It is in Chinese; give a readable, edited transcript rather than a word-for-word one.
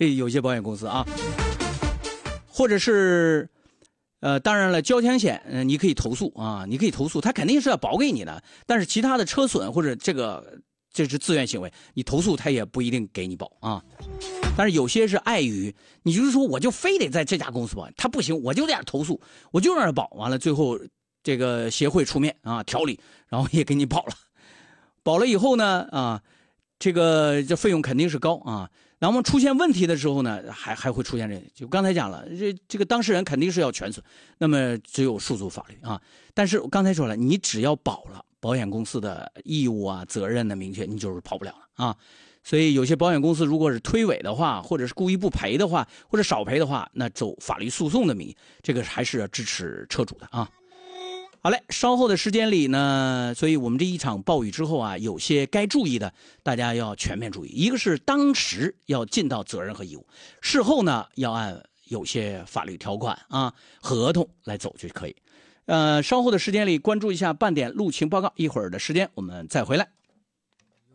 这有些保险公司啊，或者是当然了，交强险你可以投诉啊，你可以投诉，他肯定是要保给你的，但是其他的车损或者这是自愿行为，你投诉他也不一定给你保啊。但是有些是碍于，你就是说我就非得在这家公司保，他不行，我就得投诉，我就让他保，完了最后这个协会出面啊调理，然后也给你保了，保了以后呢啊，这费用肯定是高啊。然后出现问题的时候呢，还会出现就刚才讲了，这个当事人肯定是要全损，那么只有诉诸法律啊。但是我刚才说了，你只要保了，保险公司的义务啊、责任的明确，你就是跑不了了啊。所以有些保险公司如果是推诿的话，或者是故意不赔的话，或者少赔的话，那走法律诉讼的名义，这个还是要支持车主的啊。好嘞，稍后的时间里呢，所以我们这一场暴雨之后啊，有些该注意的，大家要全面注意。一个是当时要尽到责任和义务，事后呢要按有些法律条款啊、合同来走就可以。稍后的时间里关注一下半点路情报告，一会儿的时间我们再回来。